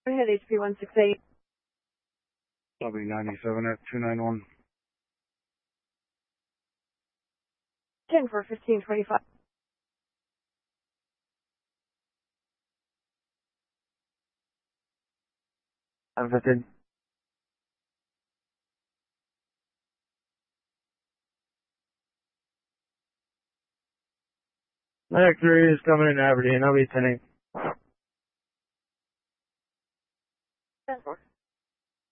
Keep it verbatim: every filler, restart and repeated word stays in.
Ahead H P one six eight. W ninety-seven at two nine one. ten for fifteen twenty-five. I'm fifteen. Medic three is coming in Aberdeen. I'll be ten eight.